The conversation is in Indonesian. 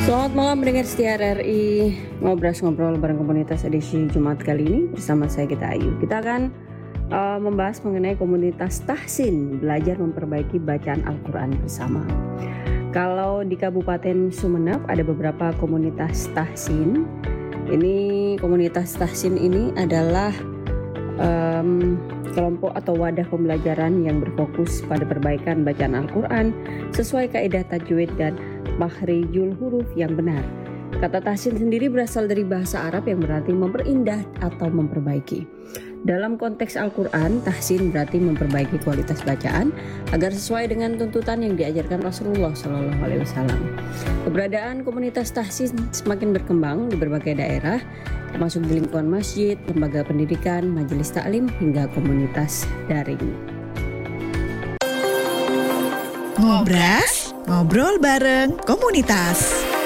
Selamat malam pendengar setia RRI Ngobrol bareng komunitas edisi Jumat kali ini bersama saya Gita Ayu. Kita akan membahas mengenai komunitas tahsin, belajar memperbaiki bacaan Al-Quran bersama. Kalau di Kabupaten Sumeneb ada beberapa komunitas tahsin. Ini komunitas tahsin ini adalah kelompok atau wadah pembelajaran yang berfokus pada perbaikan bacaan Al-Quran sesuai kaidah tajwid dan makhrijul huruf yang benar. Kata tahsin sendiri berasal dari bahasa Arab yang berarti memperindah atau memperbaiki. Dalam konteks Al-Quran, tahsin berarti memperbaiki kualitas bacaan agar sesuai dengan tuntutan yang diajarkan Rasulullah SAW. Keberadaan komunitas tahsin semakin berkembang di berbagai daerah, termasuk di lingkungan masjid, lembaga pendidikan, majelis taklim, hingga komunitas daring. Ngobras, ngobrol bareng komunitas.